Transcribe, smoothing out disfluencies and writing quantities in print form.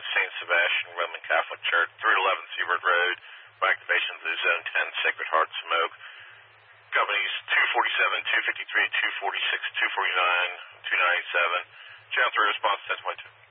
St. Sebastian Roman Catholic Church, 311 Seabird Road, by activation of the Zone 10 Sacred Heart Smoke. Companies 247, 253, 246, 249, 297. Channel 3 response 10.2.